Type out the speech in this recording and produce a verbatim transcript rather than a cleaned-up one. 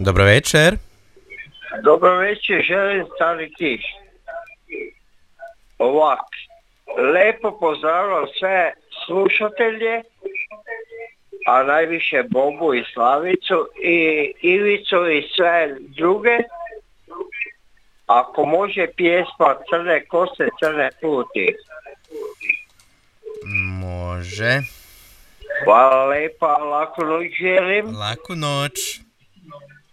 Dobro večer. Dobro večer, želim stari kiš. Ovak, lepo pozdravljam sve slušatelje, a najviše Bobu i Slavicu i Ivicu i sve druge. Ako može pjesma Crne kose, crne puti. Može. Hvala lepa, laku noć želim. Laku noć.